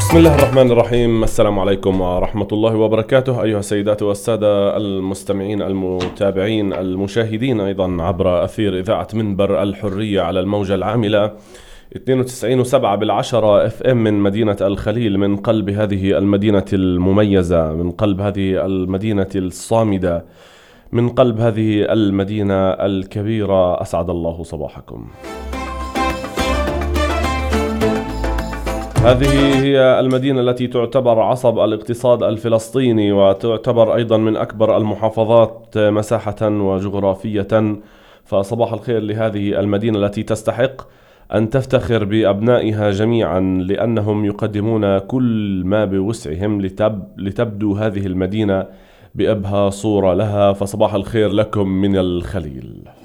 بسم الله الرحمن الرحيم. السلام عليكم ورحمة الله وبركاته أيها السيدات والسادة المستمعين المتابعين المشاهدين أيضا عبر أثير إذاعة منبر الحرية على الموجة العاملة 92.7 FM من مدينة الخليل، من قلب هذه المدينة المميزة، من قلب هذه المدينة الصامدة، من قلب هذه المدينة الكبيرة. أسعد الله صباحكم. هذه هي المدينة التي تعتبر عصب الاقتصاد الفلسطيني، وتعتبر أيضا من أكبر المحافظات مساحة وجغرافية. فصباح الخير لهذه المدينة التي تستحق أن تفتخر بأبنائها جميعا، لأنهم يقدمون كل ما بوسعهم لتبدو هذه المدينة بأبهى صورة لها. فصباح الخير لكم من الخليل.